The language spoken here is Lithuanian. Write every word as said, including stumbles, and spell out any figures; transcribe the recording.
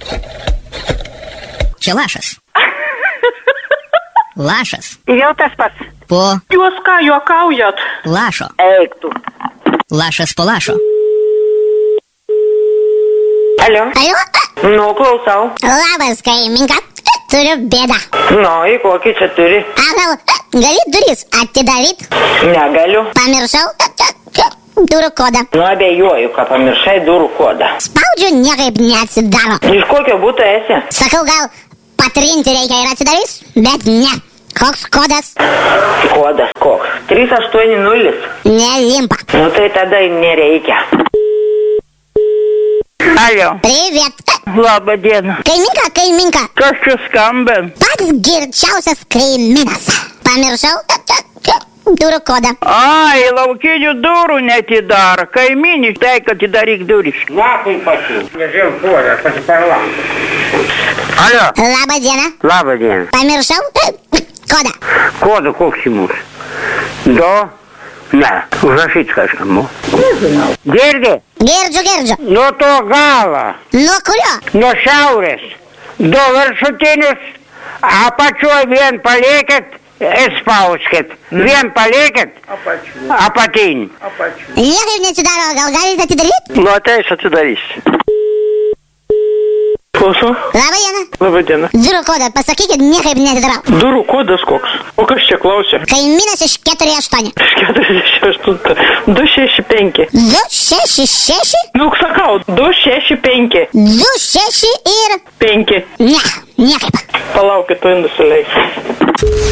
Čia lašas. Lašas. Jau tas pats. Po Jūs ką, juokaujat? lašo. Eik tu. Lašas po lašo. Alio. Alio? Nu, klausau. Labas, kaiminka. Turiu bėdą. Nu, į kokį čia turi? A gal gali duris atidaryt? Negaliu. Pamiršau durų kodą. Nu, abejoju, kad pamiršai durų kodą. Spaudžiu, niekaip neatsidaro. Iš kokio būtų esi? Sakau, gal patrinti reikia ir atsidarys, bet ne. Koks kodas? Kodas koks? trys aštuoni nulis. Nelimpa. Nu, tai tada nereikia. Alio. Привет. Labą dieną. Kaiminka, kaiminka. Kas čia skamba? Pats girčiausias kaimynas. Pamiršau durų kodą. Ai, laukinių durų netidaro. Kaimynis, tai kad atidaryk duris. Lapui pasiūl. Nežinau, kodą, pasiparlam. Alio. Labą dieną. Labą dieną. Pamiršau kodą. Kodą koks jums? Do? Ne. Užrašyt kažkam. Girdi? Girdžiu, girdžiu. Nuo to galo. Nuo kurio? Nuo šiaurės. Du viršutinius. Apačioj vien paliekit. Spauskit. Vien paliekit. Apatinį. Niekaip neatsidaro, gal galite atidaryt? Nu, ateis atidarys. Klausau. Labą dieną. Labą dieną. Durų kodą, pasakykit, niekaip neatidarau. Durų kodas koks? O kas čia klausė? Kaimynas iš keturi aštuoni. Iš keturiasdešimt aštuoni. du šeši penki. du šeši šeši? Nu, sakau, du šeši penki. du šeši ir... penki. Ne, niekaip. Palaukit, tu nusileis.